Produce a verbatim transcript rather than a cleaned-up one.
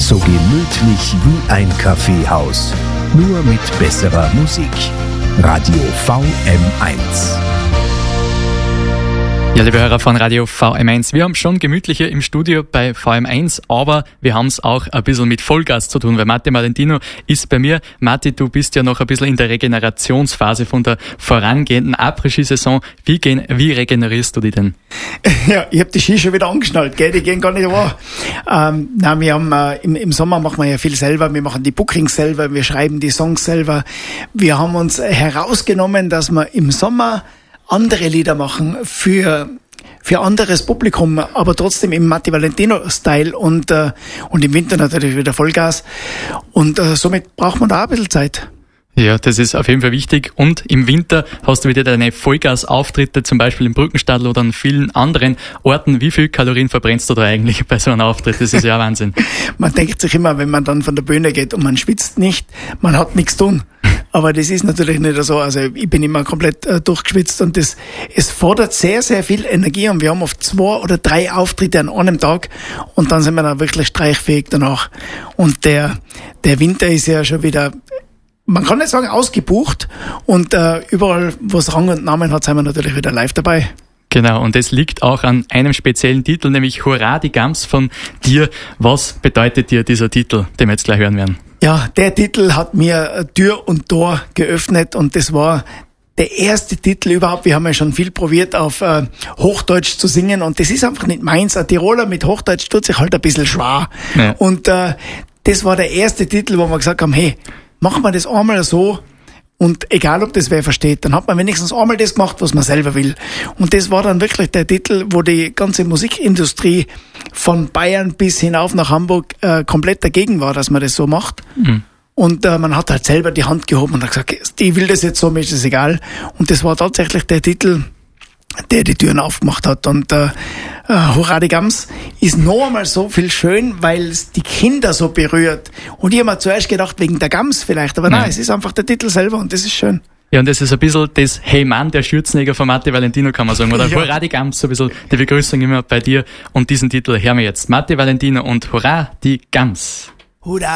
So gemütlich wie ein Kaffeehaus. Nur mit besserer Musik. Radio V M eins. Ja, liebe Hörer von Radio V M eins, wir haben schon gemütlicher im Studio bei V M eins, aber wir haben es auch ein bisschen mit Vollgas zu tun, weil Matti Valentino ist bei mir. Matti, du bist ja noch ein bisschen in der Regenerationsphase von der vorangehenden Après-Ski-Saison. Wie, gehen, wie regenerierst du die denn? Ja, ich habe die Ski schon wieder angeschnallt, gell? Die gehen gar nicht wahr. Ähm, nein, wir haben, äh, im, im Sommer machen wir ja viel selber. Wir machen die Bookings selber, wir schreiben die Songs selber. Wir haben uns herausgenommen, dass wir im Sommer andere Lieder machen für für anderes Publikum, aber trotzdem im Matti Valentino-Style und äh, und im Winter natürlich wieder Vollgas und äh, somit braucht man da auch ein bisschen Zeit. Ja, das ist auf jeden Fall wichtig. Und im Winter hast du wieder deine Vollgas-Auftritte, zum Beispiel im Brückenstadl oder an vielen anderen Orten. Wie viel Kalorien verbrennst du da eigentlich bei so einem Auftritt? Das ist ja Wahnsinn. Man denkt sich immer, wenn man dann von der Bühne geht und man schwitzt nicht, man hat nichts tun. Aber das ist natürlich nicht so. Also ich bin immer komplett äh, durchgeschwitzt und das, es fordert sehr, sehr viel Energie und wir haben oft zwei oder drei Auftritte an einem Tag und dann sind wir dann wirklich streichfähig danach. Und der, der Winter ist ja schon wieder, man kann nicht sagen ausgebucht und äh, überall, wo es Rang und Namen hat, sind wir natürlich wieder live dabei. Genau, und es liegt auch an einem speziellen Titel, nämlich Hurra, die Gams von dir. Was bedeutet dir dieser Titel, den wir jetzt gleich hören werden? Ja, der Titel hat mir Tür und Tor geöffnet und das war der erste Titel überhaupt. Wir haben ja schon viel probiert, auf äh, Hochdeutsch zu singen und das ist einfach nicht meins. Ein Tiroler mit Hochdeutsch tut sich halt ein bisschen schwer. Ja. Und äh, das war der erste Titel, wo wir gesagt haben, hey, machen wir das einmal so und egal, ob das wer versteht, dann hat man wenigstens einmal das gemacht, was man selber will. Und das war dann wirklich der Titel, wo die ganze Musikindustrie von Bayern bis hinauf nach Hamburg äh, komplett dagegen war, dass man das so macht. Mhm. Und äh, man hat halt selber die Hand gehoben und hat gesagt, ich will das jetzt so, mir ist das egal. Und das war tatsächlich der Titel, der die Türen aufgemacht hat. Und äh, äh, Hurra die Gams ist noch einmal so viel schön, weil es die Kinder so berührt. Und ich habe mir zuerst gedacht, wegen der Gams vielleicht, aber nein, ja. Es ist einfach der Titel selber und das ist schön. Ja, und das ist ein bisschen das Hey Mann, der Schürzenjäger von Matti Valentino, kann man sagen. Oder ja. Hurra die Gams, so ein bisschen die Begrüßung immer bei dir. Und diesen Titel hören wir jetzt. Matti Valentino und Hurra die Gams. Hurra!